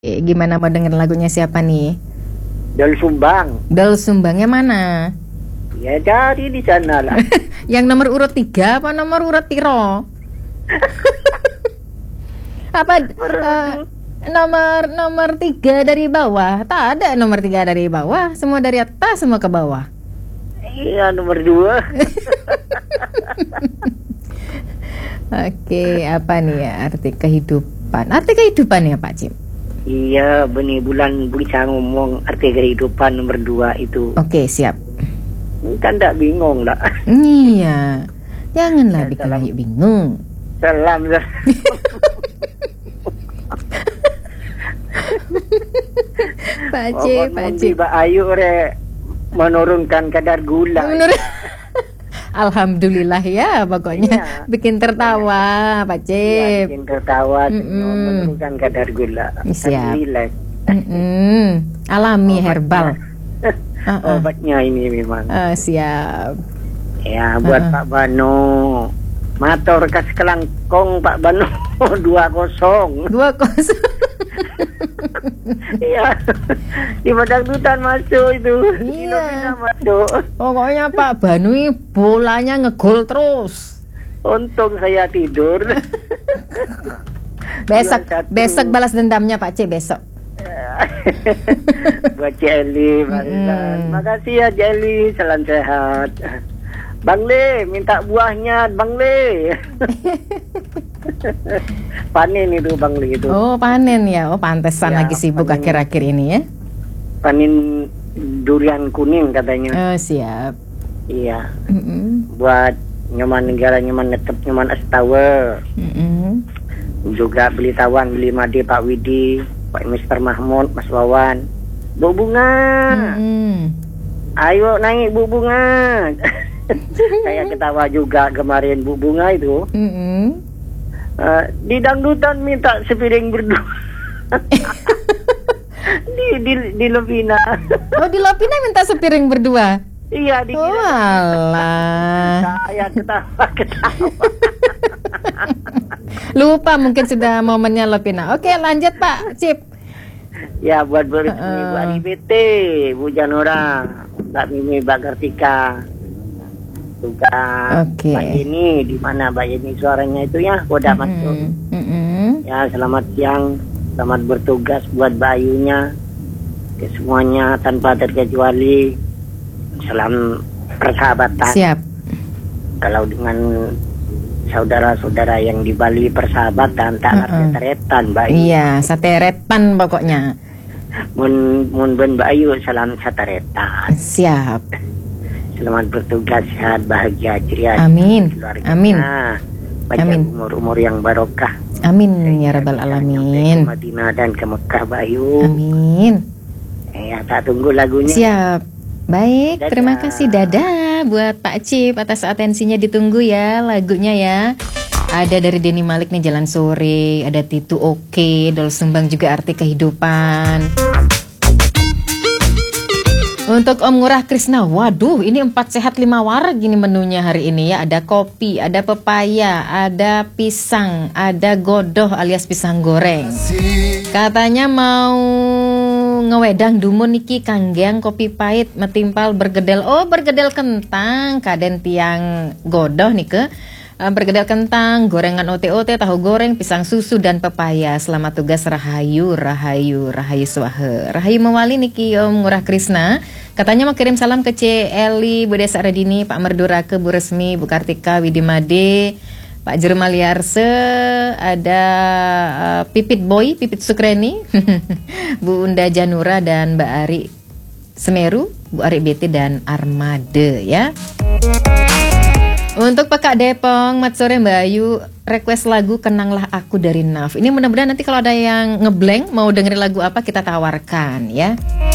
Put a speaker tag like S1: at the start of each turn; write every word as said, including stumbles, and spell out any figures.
S1: Eh, gimana mau denger lagunya siapa nih?
S2: Dol Sumbang.
S1: Dol Sumbangnya mana?
S2: Ya cari di sana lah.
S1: Yang nomor urut tiga apa nomor urut tiro? Apa uh, nomor nomor tiga dari bawah? Tak ada nomor tiga dari bawah, semua dari atas semua ke bawah.
S2: Iya nomor dua.
S1: Oke, apa nih ya arti kehidupan? Arti kehidupan ya Pak Cip?
S2: Iya, benih bulan bisa ngomong arti kehidupan nomor dua itu.
S1: Oke, siap.
S2: Kan tak bingung lah.
S1: Iya, janganlah
S2: Ya,
S1: bikin
S2: salam.
S1: Ayu bingung.
S2: Salam lah.
S1: Pak Cip, Pak Cip.
S2: Mbak Ayu re menurunkan kadar gula.
S1: Menurut Alhamdulillah ya, pokoknya
S2: Iya.
S1: bikin tertawa, Pak
S2: Iya,
S1: Cip.
S2: bikin tertawa,
S1: Mm-mm.
S2: menurunkan kadar gula.
S1: Siap.
S2: Kan relax.
S1: Mm-mm. Alami
S2: Obatnya.
S1: herbal. Uh-uh.
S2: Obatnya ini memang.
S1: Eh, siap.
S2: Ya buat
S1: Uh-uh.
S2: Pak Bano. Motor kas kelangkong Pak Bano dua kosong.
S1: Dua kosong.
S2: Iya. Di Padangdutan masuk itu. Di
S1: Iya.
S2: Novena masuk.
S1: Pokoknya Pak Banui bolanya ngegol terus.
S2: Untung saya tidur.
S1: Besok,
S2: Dua satu.
S1: besok balas dendamnya Pak Cip besok.
S2: Buat Jelly,
S1: Mm-mm.
S2: makasih ya Jelly, salam sehat. Bang Le, minta buahnya Bang Le. Panen itu Bang Le itu.
S1: Oh panen ya, oh pantesan
S2: Ya,
S1: lagi sibuk
S2: panen.
S1: akhir-akhir ini ya.
S2: Panen durian kuning katanya.
S1: Oh siap.
S2: Iya.
S1: Mm-mm.
S2: Buat nyoman negara, nyoman netep, nyoman astawa.
S1: Mm-mm.
S2: Juga beli tawan, beli made Pak Widi, Pak Mister Mahmud, Mas Wawan. Bu Bunga.
S1: Mm-mm.
S2: Ayo naik Bu Bunga. Saya ketawa juga kemarin Bu Bunga itu.
S1: Mm-mm.
S2: Uh, di dangdutan minta sepiring berdua. di di di Lovina.
S1: Oh di Lopina minta sepiring berdua.
S2: Iya di
S1: Oh alah.
S2: saya ketawa ketawa.
S1: Lupa mungkin sudah momennya Lopina. Oke lanjut Pak Cip.
S2: Ya buat bersemi
S1: Uh-uh.
S2: Bu Ari B T, Bu Janora, Mbak Mimi, Mbak Kartika. Juga
S1: Oke.
S2: Mbak Yeni, di mana Mbak Yeni suaranya itu ya, udah masuk.
S1: Mm-mm. Mm-mm.
S2: Ya selamat siang, selamat bertugas buat Bayunya, ke semuanya tanpa terkecuali. Salam persahabatan.
S1: Siap.
S2: Kalau dengan saudara-saudara yang di Bali persahabatan, tak
S1: Uh-uh.
S2: teretan Mbak Ayu.
S1: Iya sateretan pokoknya.
S2: Mun mun ben Mbak Ayu, salam sataretan.
S1: Siap.
S2: Selamat bertugas, sehat, bahagia, ceria.
S1: Amin.
S2: Keluarga.
S1: Amin.
S2: Panjang
S1: Amin.
S2: umur-umur yang barokah.
S1: Amin ya rabbal
S2: Sampai ke
S1: alamin.
S2: Madinah dan ke Mekah Mbak Ayu.
S1: Amin.
S2: Ya, tak tunggu lagunya.
S1: Siap. Baik,
S2: Dadah.
S1: terima kasih dadah buat Pak Cip atas atensinya, ditunggu ya lagunya ya. Ada dari Denny Malik nih Jalan Sore, ada Titu Oke, Dol Sumbang juga Arti Kehidupan. Untuk Om Ngurah Krisna, waduh ini empat sehat lima warak gini menunya hari ini ya. Ada kopi, ada pepaya, ada pisang, ada godoh alias pisang goreng. Katanya mau ngewedang dumun niki kanggeang kopi pahit metimpal bergedel. Oh bergedel kentang, kaden tiang godoh nih ke. Uh, bergedel kentang, gorengan O T O T, tahu goreng, pisang susu dan pepaya. Selamat tugas Rahayu, Rahayu, Rahayu Swahe. Rahayu Mewali niki Om Ngurah Krisna. Katanya mau kirim salam ke C. Eli, Bu Desa Radini, Pak Merdurake, Bu Resmi, Bu Kartika, Widimade, Pak Jermaliarse, ada uh, Pipit Boy, Pipit Sukreni, Bu Unda Janura dan Mbak Ari Semeru, Bu Ari B T dan Armade ya. Untuk Pekak Depong, mat sore Mbak Ayu, request lagu Kenanglah Aku dari Naf. Ini mudah-mudahan nanti kalau ada yang ngeblank mau dengerin lagu apa kita tawarkan ya.